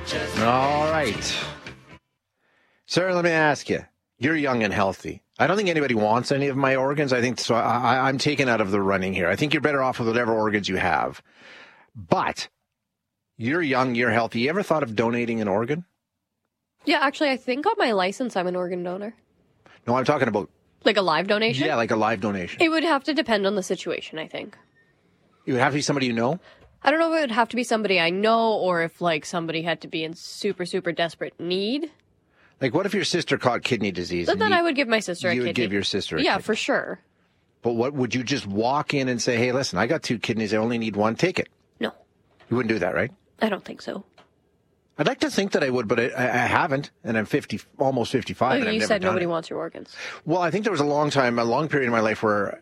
All right. Sarah, let me ask you. You're young and healthy. I don't think anybody wants any of my organs. I think so. I'm taken out of the running here. I think you're better off with whatever organs you have. But you're young, you're healthy. You ever thought of donating an organ? Yeah, actually, I think on my license, I'm an organ donor. No, I'm talking about... Like a live donation? Yeah, like a live donation. It would have to depend on the situation, I think. It would have to be somebody you know? I don't know if it would have to be somebody I know or if, like, somebody had to be in super, super desperate need. Like, what if your sister caught kidney disease? But then I would give my sister a kidney. You would give your sister a kidney? Yeah, for sure. But what, would you just walk in and say, hey, listen, I got 2 kidneys, I only need 1, take it? No. You wouldn't do that, right? I don't think so. I'd like to think that I would, but I haven't, and I'm almost 55. Oh, and I've you never said done nobody it. wants your organs. Well, I think there was a long period in my life where,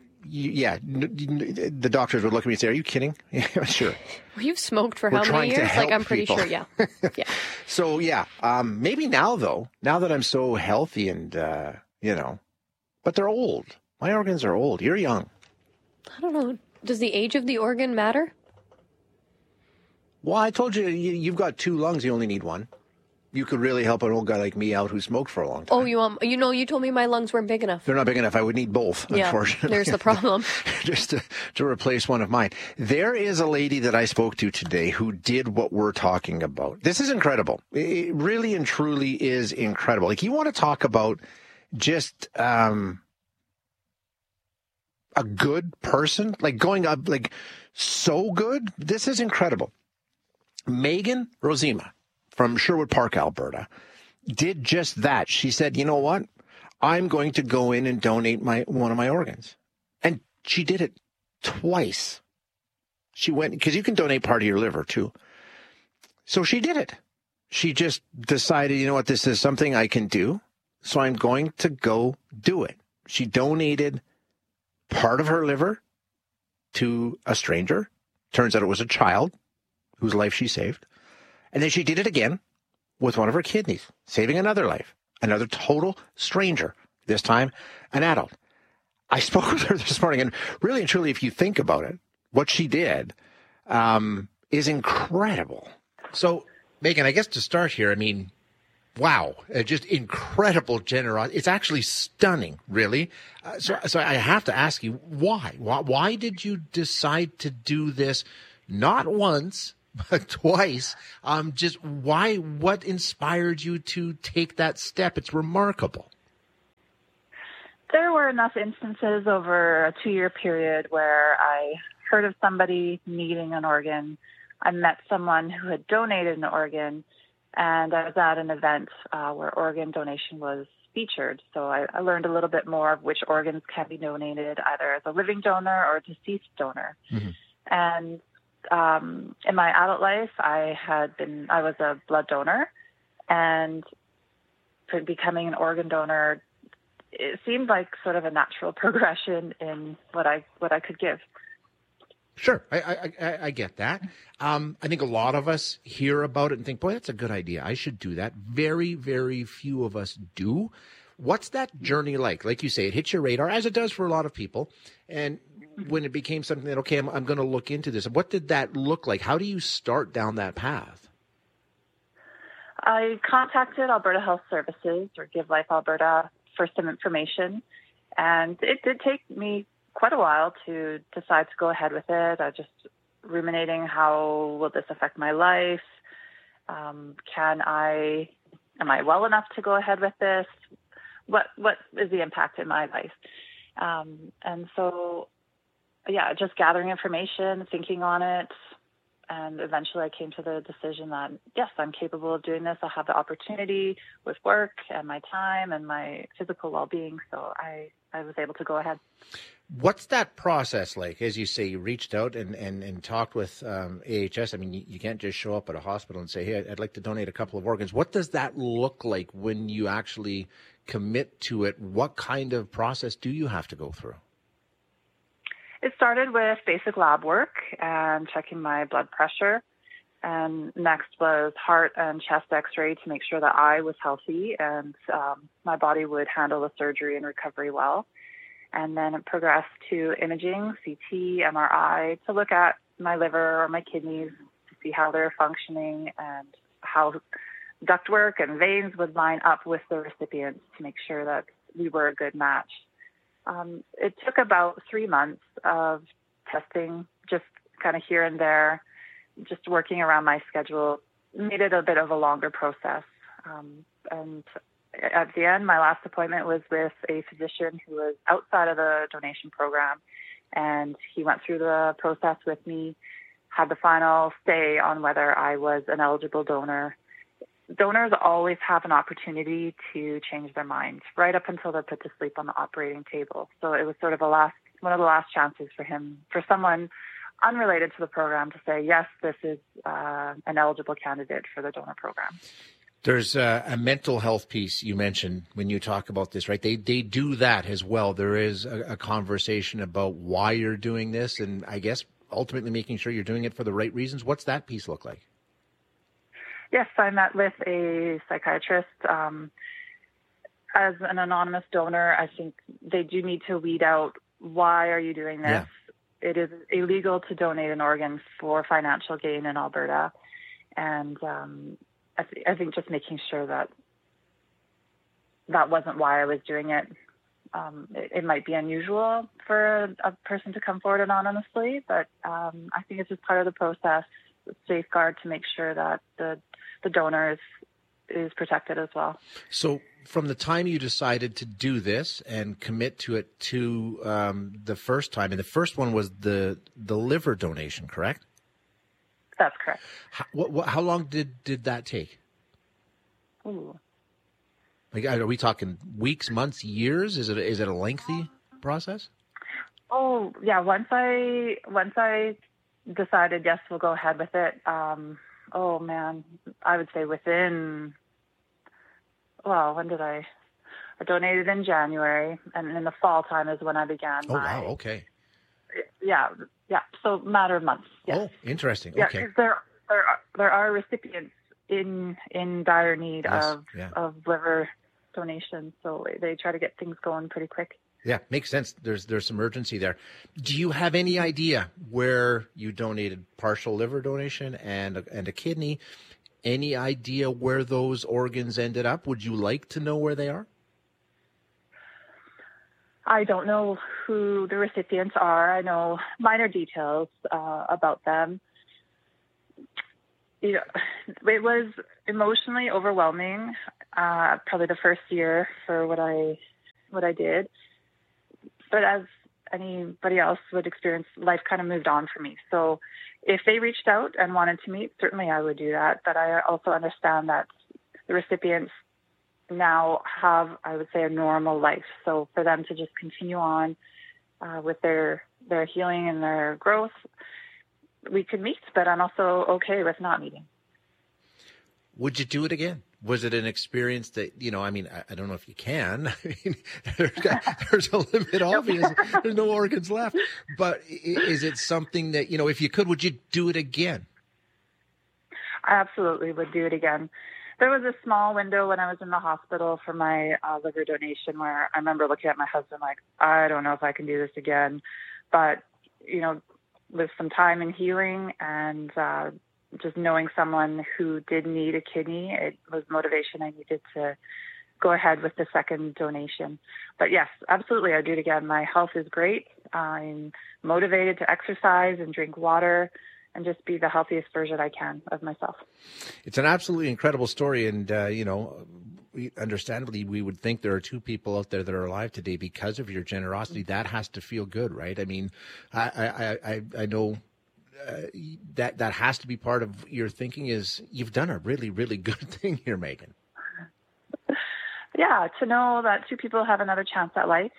the doctors would look at me and say, are you kidding? Yeah, sure. Well, you've smoked for We're how many trying to years? help Like, I'm pretty people. sure, yeah. Yeah. So, yeah, maybe now, though, now that I'm so healthy and, but they're old. My organs are old. You're young. I don't know. Does the age of the organ matter? Well, I told you, you've got 2 lungs. You only need 1. You could really help an old guy like me out who smoked for a long time. Oh, you told me my lungs weren't big enough. They're not big enough. I would need both, unfortunately. There's the problem. Just to replace one of mine. There is a lady that I spoke to today who did what we're talking about. This is incredible. It really and truly is incredible. Like, you want to talk about just a good person, like going up, like so good. This is incredible. Megan Rosima from Sherwood Park, Alberta, did just that. She said, you know what? I'm going to go in and donate one of my organs. And she did it twice. She went, because you can donate part of your liver too. So she did it. She just decided, you know what, this is something I can do. So I'm going to go do it. She donated part of her liver to a stranger. Turns out it was a child whose life she saved. And then she did it again with one of her kidneys, saving another life, another total stranger, this time an adult. I spoke with her this morning, and really and truly, if you think about it, what she did is incredible. So, Megan, I guess to start here, I mean, wow, just incredible generosity. It's actually stunning, really. So I have to ask you, why? Why did you decide to do this not once, but twice? Just why? What inspired you to take that step? It's remarkable. There were enough instances over a 2-year period where I heard of somebody needing an organ. I met someone who had donated an organ, and I was at an event where organ donation was featured. So I learned a little bit more of which organs can be donated, either as a living donor or a deceased donor. Mm-hmm. And in my adult life, I was a blood donor, and becoming an organ donor, it seemed like sort of a natural progression in what I could give. Sure, I get that. I think a lot of us hear about it and think, boy, that's a good idea. I should do that. Very, very few of us do. What's that journey like? Like you say, it hits your radar, as it does for a lot of people. And when it became something that, okay, I'm going to look into this. What did that look like? How do you start down that path? I contacted Alberta Health Services, or Give Life Alberta, for some information. And it did take me quite a while to decide to go ahead with it. I just ruminating, how will this affect my life? Am I well enough to go ahead with this? What is the impact in my life? And so, yeah, just gathering information, thinking on it, and eventually I came to the decision that, yes, I'm capable of doing this. I'll have the opportunity with work and my time and my physical well-being. So I was able to go ahead. What's that process like? As you say, you reached out and talked with AHS. I mean, you can't just show up at a hospital and say, hey, I'd like to donate a couple of organs. What does that look like when you actually commit to it? What kind of process do you have to go through? It started with basic lab work and checking my blood pressure. And next was heart and chest x-ray to make sure that I was healthy and my body would handle the surgery and recovery well. And then it progressed to imaging, CT, MRI, to look at my liver or my kidneys to see how they're functioning and how ductwork and veins would line up with the recipients to make sure that we were a good match. It took about 3 months of testing, just kind of here and there, just working around my schedule, made it a bit of a longer process. And at the end, my last appointment was with a physician who was outside of the donation program, and he went through the process with me, had the final say on whether I was an eligible donor. Donors always have an opportunity to change their minds right up until they're put to sleep on the operating table. So it was sort of one of the last chances for someone unrelated to the program to say, yes, this is an eligible candidate for the donor program. There's a mental health piece you mentioned when you talk about this, right? They do that as well. There is a conversation about why you're doing this, and I guess ultimately making sure you're doing it for the right reasons. What's that piece look like? Yes, I met with a psychiatrist. As an anonymous donor, I think they do need to weed out, why are you doing this? Yeah. It is illegal to donate an organ for financial gain in Alberta. And I think just making sure that wasn't why I was doing it. It might be unusual for a person to come forward anonymously, but I think it's just part of the process, safeguard to make sure that the donor is protected as well. So from the time you decided to do this and commit to it to the first time, and the first one was the liver donation, correct? That's correct. How long did that take? Ooh. Like, are we talking weeks, months, years? Is it a lengthy process? Oh yeah. Once I decided, yes, we'll go ahead with it. Oh man, I would say when did I donated in January, and in the fall time is when I began. Oh wow, okay. Yeah. So matter of months. Yes. Oh, interesting. Yeah, okay. Because there are recipients in dire need of liver donation, so they try to get things going pretty quick. Yeah, makes sense. There's some urgency there. Do you have any idea where you donated partial liver donation and a kidney? Any idea where those organs ended up? Would you like to know where they are? I don't know who the recipients are. I know minor details about them. You know, it was emotionally overwhelming, probably the first year for what I did. But as anybody else would experience, life kind of moved on for me. So if they reached out and wanted to meet, certainly I would do that. But I also understand that the recipients now have, I would say, a normal life. So for them to just continue on with their healing and their growth, we could meet, but I'm also okay with not meeting. Would you do it again? Was it an experience that, I don't know if you can. I mean, there's a limit, obviously. There's no organs left. But is it something that, if you could, would you do it again? I absolutely would do it again. There was a small window when I was in the hospital for my liver donation where I remember looking at my husband like, I don't know if I can do this again. But, with some time and healing and just knowing someone who did need a kidney, it was motivation I needed to go ahead with the second donation. But yes, absolutely, I'd do it again. My health is great. I'm motivated to exercise and drink water and just be the healthiest version I can of myself. It's an absolutely incredible story. And, understandably, we would think there are two people out there that are alive today because of your generosity. That has to feel good, right? I mean, I know that has to be part of your thinking is you've done a really, really good thing here, Megan. Yeah, to know that two people have another chance at life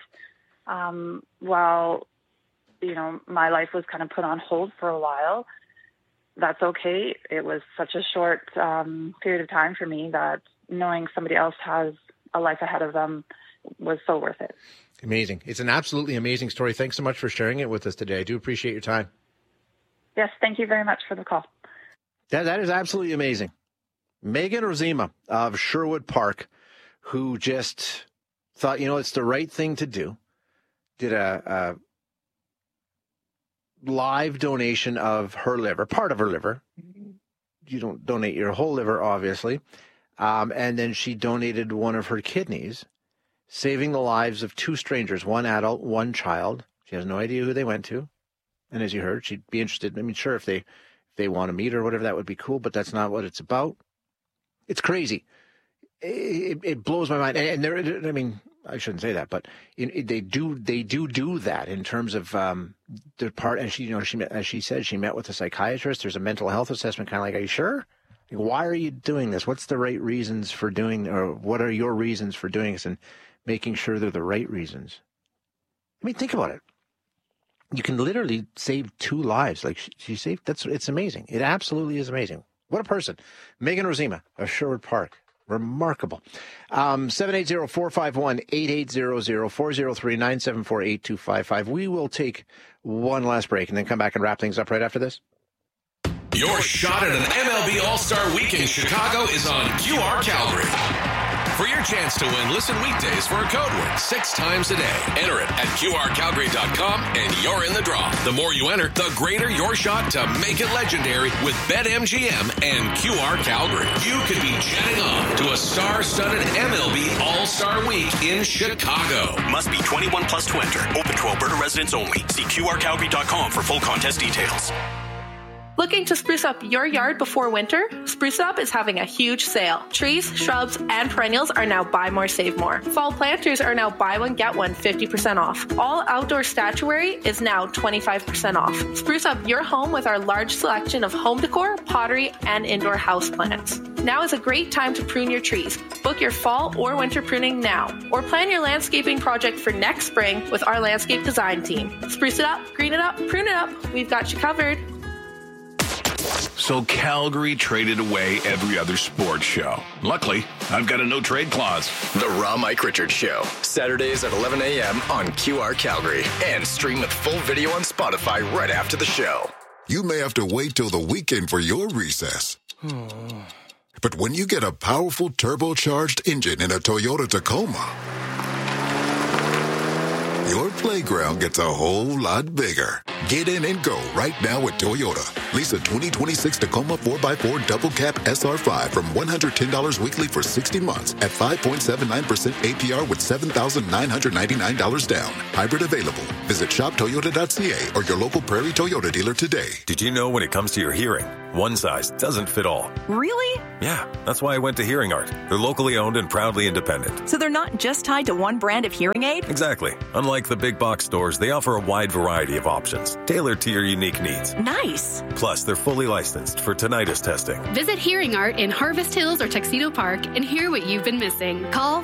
while, my life was kind of put on hold for a while. That's okay. It was such a short period of time for me that knowing somebody else has a life ahead of them was so worth it. Amazing. It's an absolutely amazing story. Thanks so much for sharing it with us today. I do appreciate your time. Yes, thank you very much for the call. That is absolutely amazing. Megan Rozema of Sherwood Park, who just thought, it's the right thing to do, did a live donation of her liver, part of her liver. don't donate your whole liver, obviously. And then she donated one of her kidneys, saving the lives of 2 strangers, 1 adult, 1 child. She has no idea who they went to. And as you heard, she'd be interested. I mean, sure, if they want to meet or whatever, that would be cool, but that's not what it's about. It's crazy. It blows my mind. And there, I mean, I shouldn't say that, but they do that in terms of the part. And she, as she said, she met with a psychiatrist. There's a mental health assessment, kind of like, are you sure? Why are you doing this? What's the right reasons for doing, or what are your reasons for doing this, and making sure they're the right reasons? I mean, think about it. You can literally save 2 lives. Like she saved, it's amazing. It absolutely is amazing. What a person. Megan Rozema of Sherwood Park. Remarkable. 780-451-8800, 403-974-8255. We will take one last break and then come back and wrap things up right after this. Your shot at an MLB All-Star Week in Chicago is on QR Calgary. For your chance to win, listen weekdays for a code word 6 times a day. Enter it at QRCalgary.com and you're in the draw. The more you enter, the greater your shot to make it legendary with BetMGM and QR Calgary. You could be jetting off to a star-studded MLB All-Star Week in Chicago. Must be 21 plus to enter. Open to Alberta residents only. See QRCalgary.com for full contest details. Looking to spruce up your yard before winter? Spruce Up is having a huge sale. Trees, shrubs, and perennials are now buy more, save more. Fall planters are now buy one, get one 50% off. All outdoor statuary is now 25% off. Spruce up your home with our large selection of home decor, pottery, and indoor houseplants. Now is a great time to prune your trees. Book your fall or winter pruning now, or plan your landscaping project for next spring with our landscape design team. Spruce it up, green it up, prune it up. We've got you covered. So Calgary traded away every other sports show. Luckily, I've got a no-trade clause. The Raw Mike Richards Show, Saturdays at 11 a.m. on QR Calgary. And stream with full video on Spotify right after the show. You may have to wait till the weekend for your recess. But when you get a powerful turbocharged engine in a Toyota Tacoma, your playground gets a whole lot bigger. Get in and go right now at Toyota. Lease a 2026 Tacoma 4x4 double cab SR5 from $110 weekly for 60 months at 5.79% APR with $7,999 down. Hybrid available. Visit shoptoyota.ca or your local Prairie Toyota dealer today. Did you know when it comes to your hearing, one size doesn't fit all? Really? Yeah, that's why I went to Hearing Art. They're locally owned and proudly independent. So they're not just tied to one brand of hearing aid? Exactly. Unlike the big box stores, they offer a wide variety of options, tailored to your unique needs. Nice. Plus, they're fully licensed for tinnitus testing. Visit Hearing Art in Harvest Hills or Tuxedo Park and hear what you've been missing. Call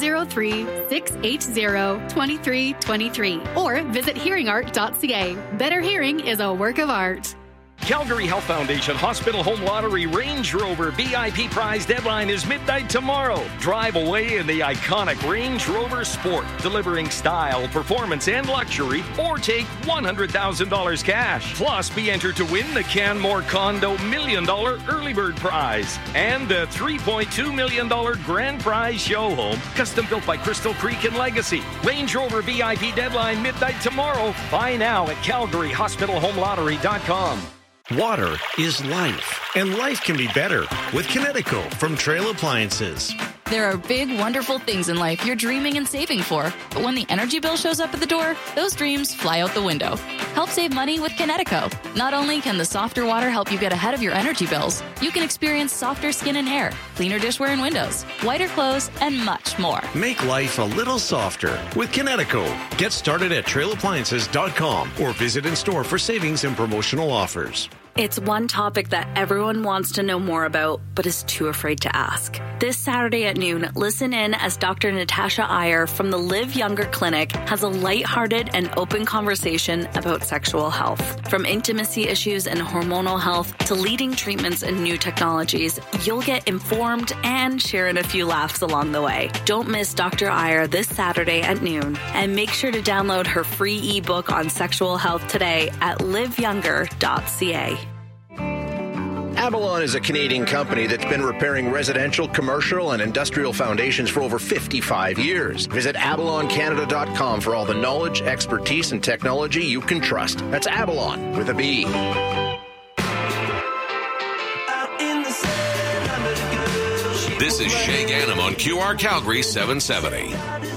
403-680-2323 or visit hearingart.ca. Better hearing is a work of art. Calgary Health Foundation Hospital Home Lottery Range Rover VIP prize deadline is midnight tomorrow. Drive away in the iconic Range Rover Sport, delivering style, performance, and luxury, or take $100,000 cash. Plus, be entered to win the Canmore Condo $1 Million Early Bird Prize and the $3.2 million Grand Prize Show Home, custom built by Crystal Creek and Legacy. Range Rover VIP deadline midnight tomorrow. Buy now at CalgaryHospitalHomeLottery.com. Water is life, and life can be better with Kinetico from Trail Appliances. There are big, wonderful things in life you're dreaming and saving for, but when the energy bill shows up at the door, those dreams fly out the window. Help save money with Kinetico. Not only can the softer water help you get ahead of your energy bills, you can experience softer skin and hair, cleaner dishware and windows, whiter clothes, and much more. Make life a little softer with Kinetico. Get started at trailappliances.com or visit in store for savings and promotional offers. It's one topic that everyone wants to know more about, but is too afraid to ask. This Saturday at noon, listen in as Dr. Natasha Iyer from the Live Younger Clinic has a lighthearted and open conversation about sexual health. From intimacy issues and hormonal health to leading treatments and new technologies, you'll get informed and share in a few laughs along the way. Don't miss Dr. Iyer this Saturday at noon, and make sure to download her free ebook on sexual health today at liveyounger.ca. Avalon is a Canadian company that's been repairing residential, commercial, and industrial foundations for over 55 years. Visit avaloncanada.com for all the knowledge, expertise, and technology you can trust. That's Avalon with a B. Out in This is Shay Ganem on QR Calgary 770.